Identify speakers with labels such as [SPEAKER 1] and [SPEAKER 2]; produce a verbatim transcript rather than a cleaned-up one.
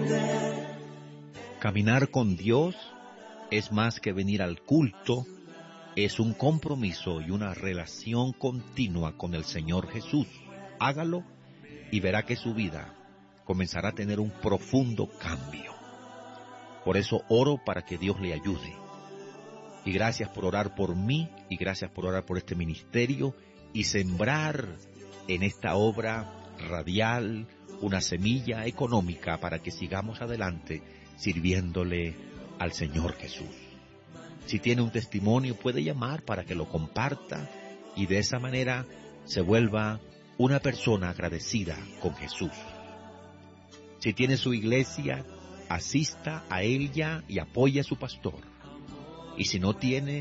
[SPEAKER 1] Caminar con Dios es más que venir al culto, es un compromiso y una relación continua con el Señor Jesús. Hágalo y verá que su vida comenzará a tener un profundo cambio. Por eso oro para que Dios le ayude. Y gracias por orar por mí y gracias por orar por este ministerio y sembrar en esta obra radial una semilla económica para que sigamos adelante sirviéndole al Señor Jesús. Si tiene un testimonio puede llamar para que lo comparta y de esa manera se vuelva una persona agradecida con Jesús. Si tiene su iglesia, asista a ella y apoye a su pastor. Y si no tiene